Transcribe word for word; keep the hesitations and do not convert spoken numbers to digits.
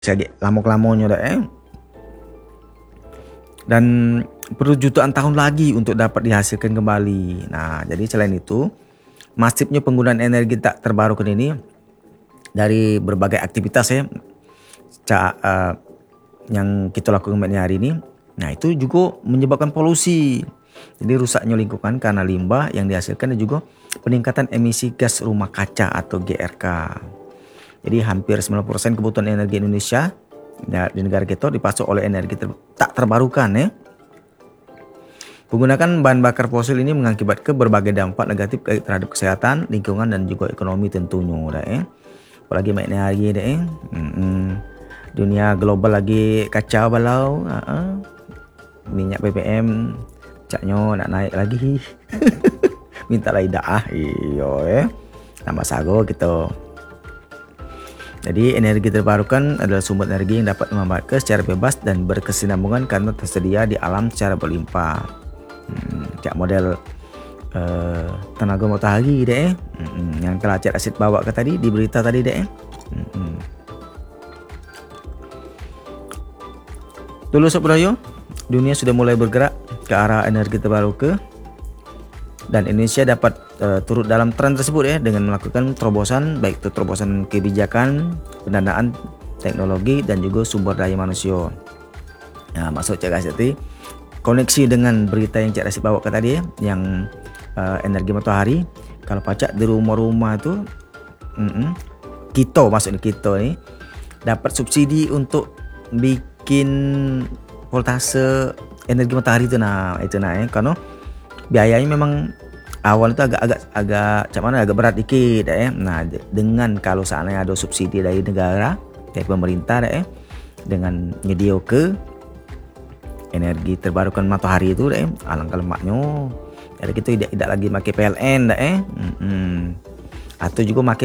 Jadi lamo-lamonyo dah eh. Dan perlu jutaan tahun lagi untuk dapat dihasilkan kembali. Nah, jadi selain itu, masifnya penggunaan energi tak terbarukan ini dari berbagai aktivitas ya, ca, uh, yang kita lakukan hari ini. Nah, itu juga menyebabkan polusi. Jadi rusaknya lingkungan karena limbah yang dihasilkan dan juga peningkatan emisi gas rumah kaca atau G R K. Jadi hampir sembilan puluh persen kebutuhan energi Indonesia di negara kita dipasok oleh energi ter, tak terbarukan ya. Menggunakan bahan bakar fosil ini mengakibatkan berbagai dampak negatif terhadap kesehatan, lingkungan dan juga ekonomi tentunya dah eh. Apalagi mainnya lagi dah eh. Hmm, dunia global lagi kacau balau, uh-uh. Minyak B B M caknya nak naik lagi. Minta lah dah iyo eh. Tambah sago gitu. Jadi energi terbarukan adalah sumber energi yang dapat memanfaatkan secara bebas dan berkesinambungan karena tersedia di alam secara berlimpah. Hmm, cak model uh, tenaga matahari deh, hmm, yang telah Cik Rasid bawa ke tadi di berita tadi deh. Hmm. Dulu Sob Budaya, dunia sudah mulai bergerak ke arah energi terbarukan dan Indonesia dapat uh, turut dalam tren tersebut ya dengan melakukan terobosan baik itu terobosan kebijakan, pendanaan, teknologi dan juga sumber daya manusia. Nah, maksud Cik Rasid koneksi dengan berita yang Cik Rasid bawa ke tadi ya, yang uh, energi matahari. Kalau pacak di rumah-rumah tu mm-mm, kita maksudnya kita ni dapat subsidi untuk bikin voltase energi matahari tu nah itu nah eh. Karena biayanya memang awal itu agak agak agak macam mana agak berat dikit eh. Nah dengan kalau seandainya ada subsidi dari negara dari pemerintah eh, dengan nyedio ke energi terbarukan matahari itu deh, alangkah lemaknya. Jadi kita tidak tidak lagi pakai P L N dah eh, hmm. atau juga pakai